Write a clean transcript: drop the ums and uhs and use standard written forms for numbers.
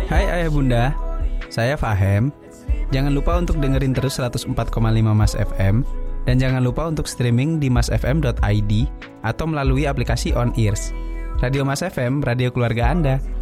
Hai ayah bunda, saya Fahem. Jangan lupa untuk dengerin terus 104,5 Mas FM. Dan jangan lupa untuk streaming di masfm.id atau melalui aplikasi On Ears. Radio Mas FM, radio keluarga Anda.